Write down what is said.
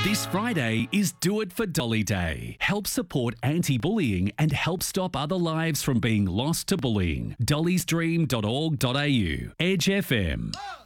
This Friday is Do It for Dolly Day. Help support anti-bullying and help stop other lives from being lost to bullying. dollysdream.org.au. Edge FM.